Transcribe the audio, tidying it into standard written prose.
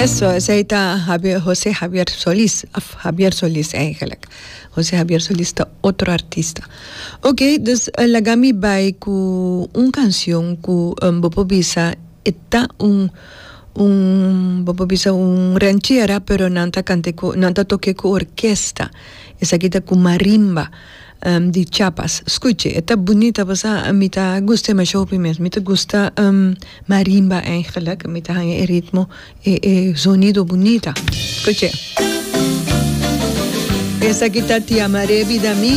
Eso, ese está José Javier Solís eigenlijk. José Javier Solís está otro artista. Ok, dus lagami bai ku un canción ku bopo bisa está bopo bisa un ranchera, pero nanta toque ku orquesta. Esa kita ku marimba. Di Chiapas. Escuche, está bonita, pues a mí te gusta más opinión, me gusta marimba eigenlijk, me te el ritmo sonido bonita. Escuche. Esa que te amaré vida mía.